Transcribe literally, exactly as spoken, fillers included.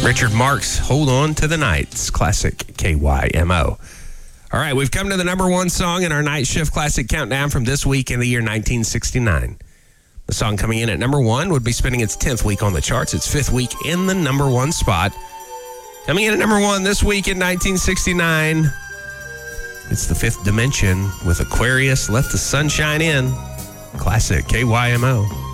Richard Marx, Hold On to the Nights, classic K Y M O. All right, we've come to the number one song in our Night Shift Classic Countdown from this week in the year nineteen sixty-nine. The song coming in at number one would be spending its tenth week on the charts, its fifth week in the number one spot. Coming in at number one this week in nineteen sixty-nine, it's The Fifth Dimension with Aquarius, Let the Sunshine In, classic K Y M O.